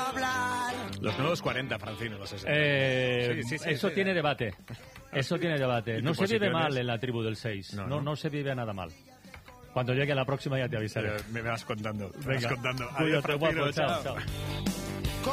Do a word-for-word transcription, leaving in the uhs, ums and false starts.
hablar. Los nuevos cuarenta, Francino, los sesenta. Eh, Sí, sí, sí, eso sí. tiene debate. Eso tiene debate. ¿Y No tu se vive posición mal es? en la tribu del seis. No, No, no. no se vive nada mal. Cuando llegue a la próxima ya te avisaré. Eh, me vas contando. Me Venga, vas contando. cuídate, Adiós, Francino, guapo, chao, chao. chao.